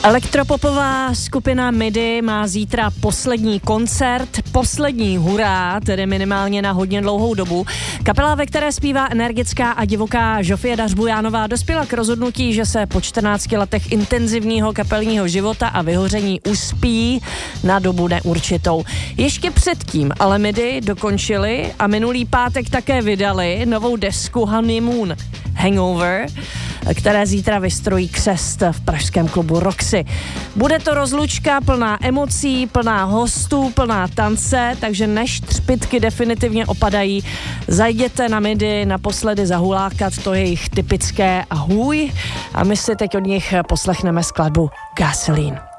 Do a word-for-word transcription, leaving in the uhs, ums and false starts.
Elektropopová skupina Midi má zítra poslední koncert, poslední hurá, tedy minimálně na hodně dlouhou dobu. Kapela, ve které zpívá energická a divoká Žofie Dařbujánová, dospěla k rozhodnutí, že se po čtrnácti letech intenzivního kapelního života a vyhoření uspí na dobu neurčitou. Ještě předtím ale Midi dokončili a minulý pátek také vydali novou desku Honeymoon Hangover, které zítra vystrojí křest v pražském klubu Roxy. Bude to rozlučka plná emocí, plná hostů, plná tance, takže než třpytky definitivně opadají, zajděte na Midi naposledy zahulákat to jejich typické ahůj a my si teď od nich poslechneme skladbu Gasoline.